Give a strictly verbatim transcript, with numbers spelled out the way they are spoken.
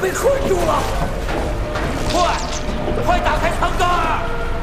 被困住了！快，快打开舱盖！